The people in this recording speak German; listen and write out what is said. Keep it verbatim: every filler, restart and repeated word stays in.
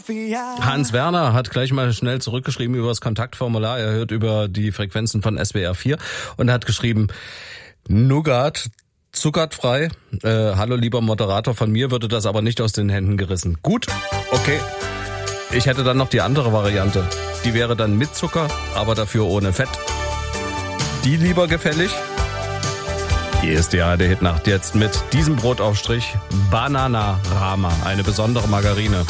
Hans Werner hat gleich mal schnell zurückgeschrieben über das Kontaktformular. Er hört über die Frequenzen von S W R vier und hat geschrieben, Nougat, zuckerfrei. Äh, hallo lieber Moderator, von mir würde das aber nicht aus den Händen gerissen. Gut, okay. Ich hätte dann noch die andere Variante. Die wäre dann mit Zucker, aber dafür ohne Fett. Die lieber gefällig? Hier ist die A R D Hitnacht jetzt mit diesem Brotaufstrich Bananarama, eine besondere Margarine.